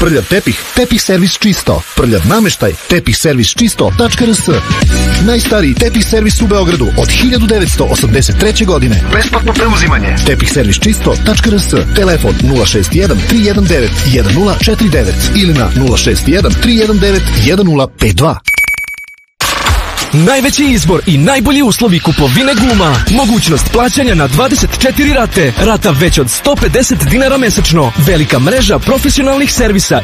Prljav tepih, tepih servis čisto. Prljav nameštaj, tepihservisčisto.rs. Najstariji tepih servis u Beogradu od 1983. godine. Besplatno preuzimanje. Tepihservisčisto.rs. Telefon 061 319 1049 ili na 061 319 1052. Najveći izbor i najbolji uslovi kupovine guma. Mogućnost plaćanja na 24 rate. Rata već od 150 dinara mesečno. Velika mreža profesionalnih servisa